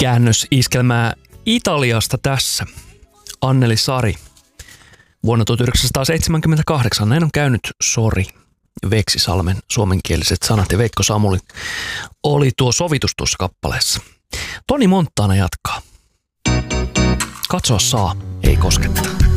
Käännösiskelmää Italiasta tässä. Anneli Sari. Vuonna 1978 näin on käynyt Sori. Veksisalmen suomenkieliset sanat ja Veikko Samuli oli tuo sovitus tuossa kappaleessa. Toni Montana jatkaa. Katsoa saa, ei kosketa.